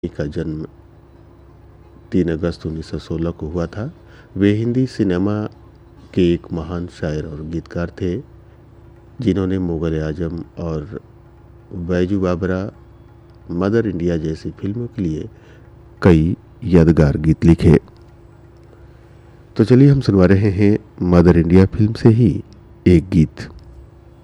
का जन्म 3 अगस्त 1916 को हुआ था। वे हिंदी सिनेमा के एक महान शायर और गीतकार थे, जिन्होंने मुग़ल ए आज़म और बैजू बावरा, मदर इंडिया जैसी फिल्मों के लिए कई यादगार गीत लिखे। तो चलिए हम सुनवा रहे हैं मदर इंडिया फिल्म से ही एक गीत।